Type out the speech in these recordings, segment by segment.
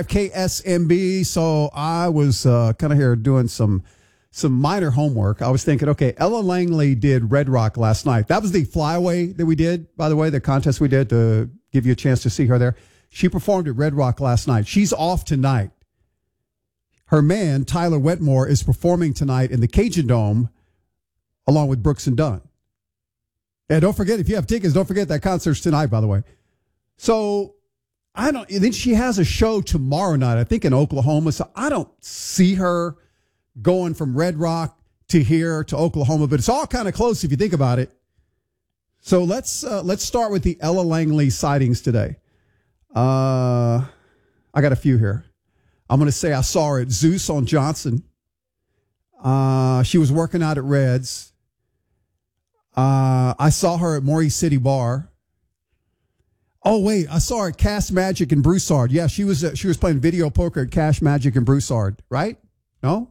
KSMB. So I was kind of here doing some minor homework. I was thinking, okay, Ella Langley did Red Rock last night. That was the flyaway that we did, by the way, the contest we did to give you a chance to see her there. She performed at Red Rock last night. She's off tonight. Her man, Tyler Wetmore, is performing tonight in the Cajun Dome along with Brooks and Dunn. And don't forget, if you have tickets, don't forget that concert's tonight, by the way. So then she has a show tomorrow night, I think in Oklahoma. So I don't see her going from Red Rock to here to Oklahoma, but it's all kind of close if you think about it. So let's start with the Ella Langley sightings today. I got a few here. I'm going to say I saw her at Zeus on Johnson. She was working out at Reds. I saw her at Maury City Bar. Oh, wait, I saw her at Cash Magic in Broussard. Yeah, she was playing video poker at Cash Magic in Broussard, right? No?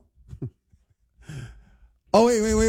Oh,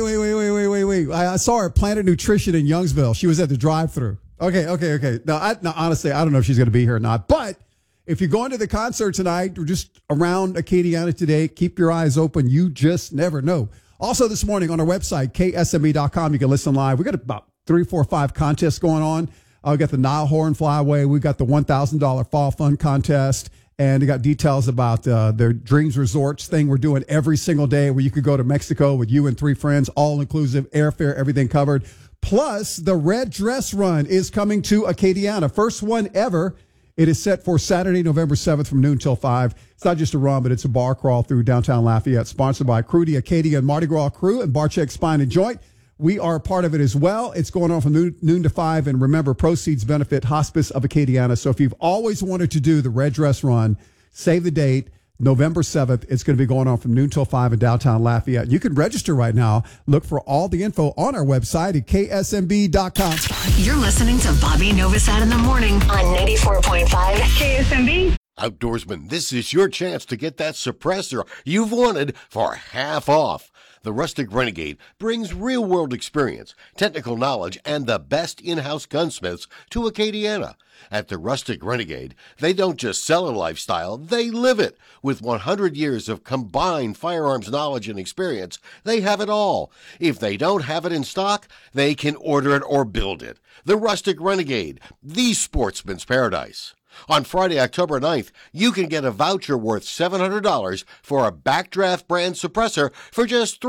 wait. I saw her at Planet Nutrition in Youngsville. She was at the drive-thru. Okay. No, honestly, I don't know if she's going to be here or not. But if you're going to the concert tonight or just around Acadiana today, keep your eyes open. You just never know. Also this morning on our website, ksmb.com, you can listen live. We got about 3, 4, 5 contests going on. We got the Nile Horn Flyaway. We got the $1,000 Fall Fun Contest. And we got details about their Dreams Resorts thing we're doing every single day where you could go to Mexico with you and 3 friends, all-inclusive, airfare, everything covered. Plus, the Red Dress Run is coming to Acadiana. First one ever. It is set for Saturday, November 7th from noon till 5. It's not just a run, but it's a bar crawl through downtown Lafayette, sponsored by Crudy Acadia and Mardi Gras Crew and Barcheck Spine and Joint. We are a part of it as well. It's going on from noon to 5. And remember, proceeds benefit Hospice of Acadiana. So if you've always wanted to do the Red Dress Run, save the date. November 7th, it's going to be going on from noon till 5 in downtown Lafayette. You can register right now. Look for all the info on our website at ksmb.com. You're listening to Bobby Novosad in the morning on 94.5 KSMB. Outdoorsman, this is your chance to get that suppressor you've wanted for half off. The Rustic Renegade brings real-world experience, technical knowledge, and the best in-house gunsmiths to Acadiana. At the Rustic Renegade, they don't just sell a lifestyle, they live it. With 100 years of combined firearms knowledge and experience, they have it all. If they don't have it in stock, they can order it or build it. The Rustic Renegade, the sportsman's paradise. On Friday, October 9th, you can get a voucher worth $700 for a Backdraft brand suppressor for just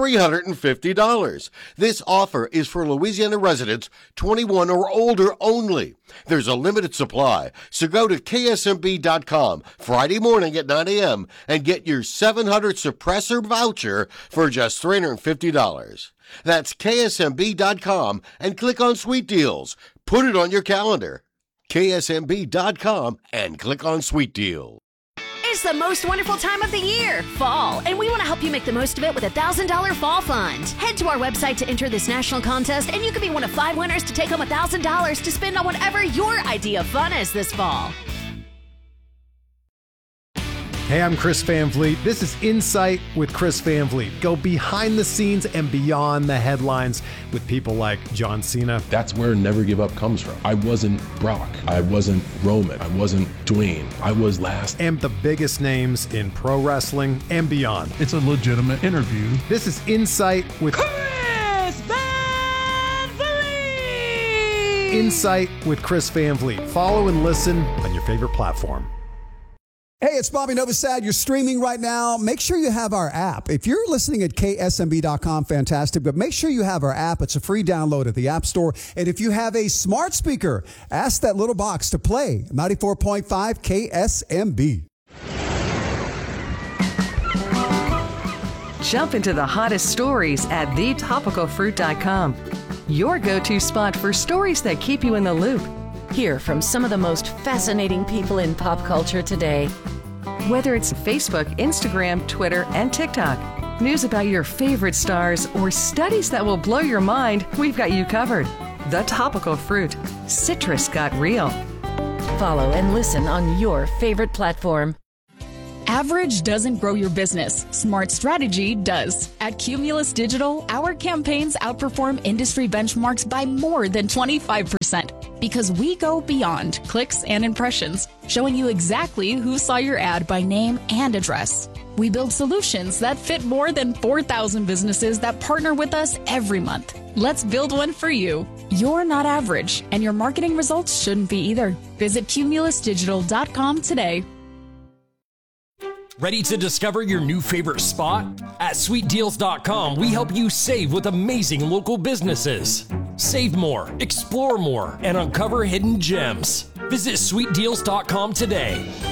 $350. This offer is for Louisiana residents 21 or older only. There's a limited supply, so go to ksmb.com Friday morning at 9 a.m. and get your 700 suppressor voucher for just $350. That's ksmb.com and click on Sweet Deals. Put it on your calendar. ksmb.com and click on Sweet Deal. It's the most wonderful time of the year, fall, and we want to help you make the most of it with a $1,000 fall fund. Head to our website to enter this national contest, and you could be one of 5 winners to take home $1,000 to spend on whatever your idea of fun is this fall. Hey, I'm Chris Van Vliet. This is Insight with Chris Van Vliet. Go behind the scenes and beyond the headlines with people like John Cena. That's where Never Give Up comes from. I wasn't Brock. I wasn't Roman. I wasn't Dwayne. I was last. And the biggest names in pro wrestling and beyond. It's a legitimate interview. This is Insight with Chris Van Vliet. Insight with Chris Van Vliet. Follow and listen on your favorite platform. Hey, it's Bobby Novosad. You're streaming right now. Make sure you have our app. If you're listening at ksmb.com, fantastic, but make sure you have our app. It's a free download at the App Store. And if you have a smart speaker, ask that little box to play 94.5 KSMB. Jump into the hottest stories at thetopicalfruit.com. Your go-to spot for stories that keep you in the loop. Hear from some of the most fascinating people in pop culture today. Whether it's Facebook, Instagram, Twitter, and TikTok, news about your favorite stars, or studies that will blow your mind, we've got you covered. The Topical Fruit. Citrus got real. Follow and listen on your favorite platform. Average doesn't grow your business. Smart strategy does. At Cumulus Digital, our campaigns outperform industry benchmarks by more than 25%. Because we go beyond clicks and impressions. showing you exactly who saw your ad by name and address. We build solutions that fit more than 4,000 businesses that partner with us every month. Let's build one for you. You're not average, and your marketing results shouldn't be either. Visit cumulusdigital.com today. Ready to discover your new favorite spot? At sweetdeals.com, we help you save with amazing local businesses. Save more, explore more, and uncover hidden gems. Visit sweetdeals.com today.